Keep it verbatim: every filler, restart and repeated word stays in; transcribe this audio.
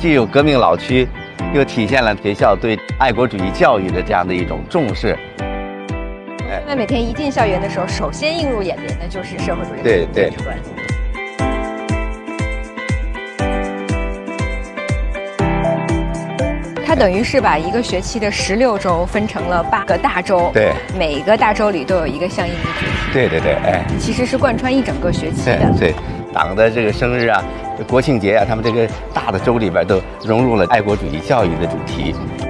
既有革命老区，又体现了学校对爱国主义教育的这样的一种重视。 因为每天一进校园的时候，首先映入眼帘的就是社会主义对对。 它等于是把一个学期的十六周分成了八个大周， 对， 每个大周里都有一个相应的主题。 对对对，哎， 其实是贯穿一整个学期的。 对，对党的这个生日啊、国庆节啊，他们这个大的周里边都融入了爱国主义教育的主题。